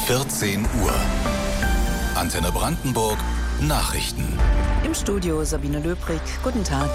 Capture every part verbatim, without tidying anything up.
vierzehn Uhr. Antenne Brandenburg Nachrichten. Im Studio Sabine Löbrig. Guten Tag.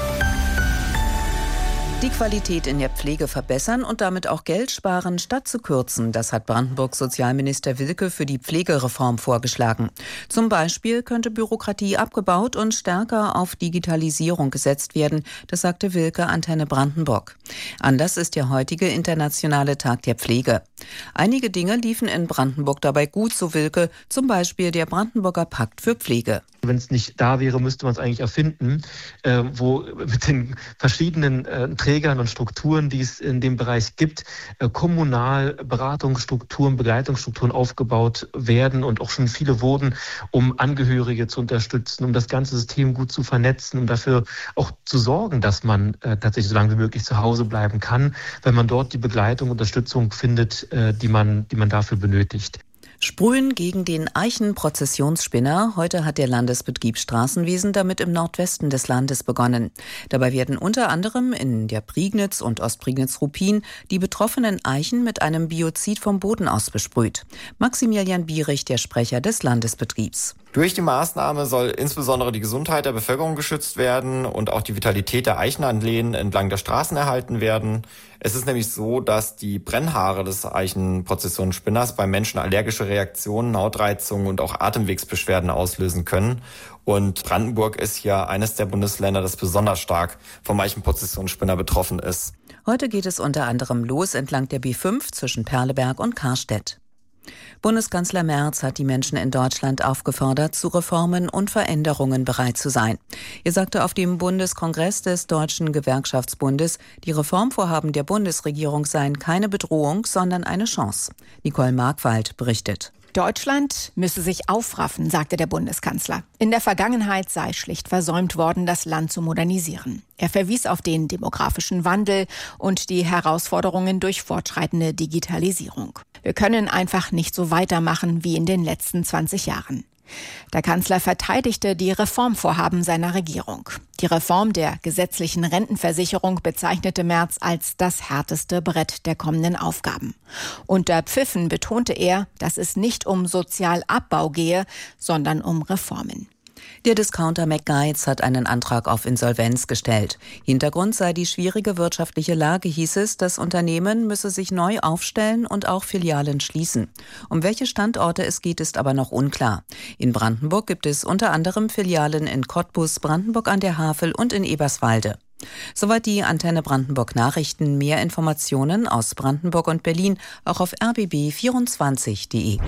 Die Qualität in der Pflege verbessern und damit auch Geld sparen, statt zu kürzen. Das hat Brandenburgs Sozialminister Wilke für die Pflegereform vorgeschlagen. Zum Beispiel könnte Bürokratie abgebaut und stärker auf Digitalisierung gesetzt werden. Das sagte Wilke Antenne Brandenburg. Anlass ist der heutige internationale Tag der Pflege. Einige Dinge liefen in Brandenburg dabei gut, so Wilke. Zum Beispiel der Brandenburger Pakt für Pflege. Wenn es nicht da wäre, müsste man es eigentlich erfinden, äh, wo mit den verschiedenen äh, Trägern und Strukturen, die es in dem Bereich gibt, äh, kommunal Beratungsstrukturen, Begleitungsstrukturen aufgebaut werden und auch schon viele wurden, um Angehörige zu unterstützen, um das ganze System gut zu vernetzen, um dafür auch zu sorgen, dass man äh, tatsächlich so lange wie möglich zu Hause bleiben kann, wenn man dort die Begleitung, Unterstützung findet, äh, die man, die man dafür benötigt. Sprühen gegen den Eichenprozessionsspinner. Heute hat der Landesbetrieb Straßenwesen damit im Nordwesten des Landes begonnen. Dabei werden unter anderem in der Prignitz und Ostprignitz-Ruppin die betroffenen Eichen mit einem Biozid vom Boden aus besprüht. Maximilian Bierich, der Sprecher des Landesbetriebs. Durch die Maßnahme soll insbesondere die Gesundheit der Bevölkerung geschützt werden und auch die Vitalität der Eichenanlehnen entlang der Straßen erhalten werden. Es ist nämlich so, dass die Brennhaare des Eichenprozessionsspinners beim Menschen allergische Reaktionen, Hautreizungen und auch Atemwegsbeschwerden auslösen können. Und Brandenburg ist ja eines der Bundesländer, das besonders stark vom Eichenprozessionsspinner betroffen ist. Heute geht es unter anderem los entlang der B fünf zwischen Perleberg und Karstedt. Bundeskanzler Merz hat die Menschen in Deutschland aufgefordert, zu Reformen und Veränderungen bereit zu sein. Er sagte auf dem Bundeskongress des Deutschen Gewerkschaftsbundes, die Reformvorhaben der Bundesregierung seien keine Bedrohung, sondern eine Chance. Nicole Markwald berichtet. Deutschland müsse sich aufraffen, sagte der Bundeskanzler. In der Vergangenheit sei schlicht versäumt worden, das Land zu modernisieren. Er verwies auf den demografischen Wandel und die Herausforderungen durch fortschreitende Digitalisierung. Wir können einfach nicht so weitermachen wie in den letzten zwanzig Jahren. Der Kanzler verteidigte die Reformvorhaben seiner Regierung. Die Reform der gesetzlichen Rentenversicherung bezeichnete Merz als das härteste Brett der kommenden Aufgaben. Unter Pfiffen betonte er, dass es nicht um Sozialabbau gehe, sondern um Reformen. Der Discounter McGuides hat einen Antrag auf Insolvenz gestellt. Hintergrund sei die schwierige wirtschaftliche Lage, hieß es. Das Unternehmen müsse sich neu aufstellen und auch Filialen schließen. Um welche Standorte es geht, ist aber noch unklar. In Brandenburg gibt es unter anderem Filialen in Cottbus, Brandenburg an der Havel und in Eberswalde. Soweit die Antenne Brandenburg Nachrichten. Mehr Informationen aus Brandenburg und Berlin auch auf r b b vierundzwanzig punkt d e.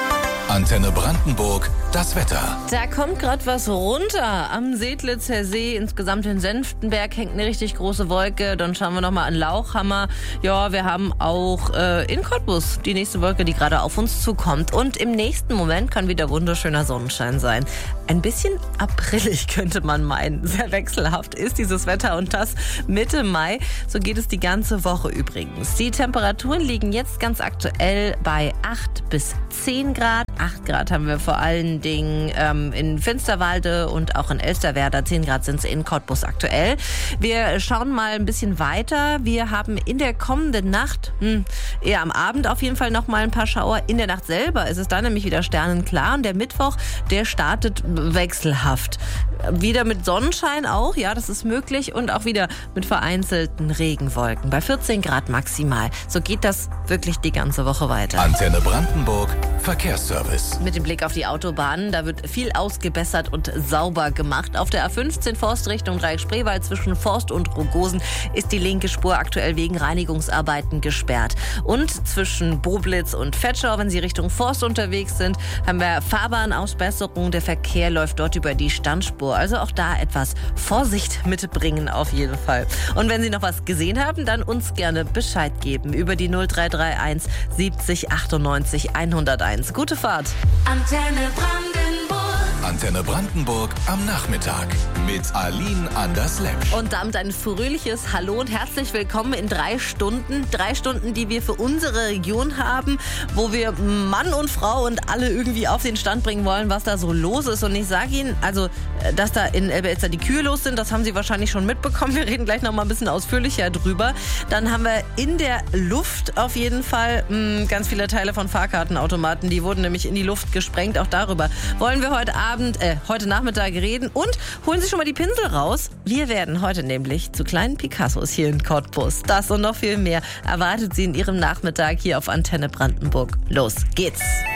Antenne Brandenburg, das Wetter. Da kommt gerade was runter. Am Sedlitzer See, insgesamt in Senftenberg, hängt eine richtig große Wolke. Dann schauen wir nochmal an Lauchhammer. Ja, wir haben auch äh, in Cottbus die nächste Wolke, die gerade auf uns zukommt. Und im nächsten Moment kann wieder wunderschöner Sonnenschein sein. Ein bisschen aprillig könnte man meinen. Sehr wechselhaft ist dieses Wetter und das Mitte Mai. So geht es die ganze Woche übrigens. Die Temperaturen liegen jetzt ganz aktuell bei acht bis zehn Grad. acht Grad haben wir vor allen Dingen ähm, in Finsterwalde und auch in Elsterwerda. zehn Grad sind es in Cottbus aktuell. Wir schauen mal ein bisschen weiter. Wir haben in der kommenden Nacht, hm, eher am Abend auf jeden Fall noch mal ein paar Schauer. In der Nacht selber ist es dann nämlich wieder sternenklar. Und der Mittwoch, der startet wechselhaft. Wieder mit Sonnenschein auch, ja, das ist möglich. Und auch wieder mit vereinzelten Regenwolken. Bei vierzehn Grad maximal. So geht das wirklich die ganze Woche weiter. Antenne Brandenburg, Verkehrsservice. Mit dem Blick auf die Autobahnen, da wird viel ausgebessert und sauber gemacht. Auf der A fünfzehn Forst Richtung Dreieck-Spreewald zwischen Forst und Rogosen ist die linke Spur aktuell wegen Reinigungsarbeiten gesperrt. Und zwischen Boblitz und Vetschau, wenn Sie Richtung Forst unterwegs sind, haben wir Fahrbahnausbesserung. Der Verkehr läuft dort über die Standspur. Also auch da etwas Vorsicht mitbringen auf jeden Fall. Und wenn Sie noch was gesehen haben, dann uns gerne Bescheid geben über die null drei drei eins siebzig achtundneunzig hunderteins. Gute Fahrt. Antenne Brandenburg. Antenne Brandenburg am Nachmittag mit Aline Anders-Lepsch. Und damit ein fröhliches Hallo und herzlich willkommen in drei Stunden. Drei Stunden, die wir für unsere Region haben, wo wir Mann und Frau und alle irgendwie auf den Stand bringen wollen, was da so los ist. Und ich sage Ihnen, also, dass da in Elbe-Elster die Kühe los sind, das haben Sie wahrscheinlich schon mitbekommen. Wir reden gleich noch mal ein bisschen ausführlicher drüber. Dann haben wir in der Luft auf jeden Fall mh, ganz viele Teile von Fahrkartenautomaten. Die wurden nämlich in die Luft gesprengt. Auch darüber wollen wir heute Abend, äh, heute Nachmittag reden. Und holen Sie schon mal die Pinsel raus. Wir werden heute nämlich zu kleinen Picassos hier in Cottbus. Das und noch viel mehr erwartet Sie in Ihrem Nachmittag hier auf Antenne Brandenburg. Los geht's!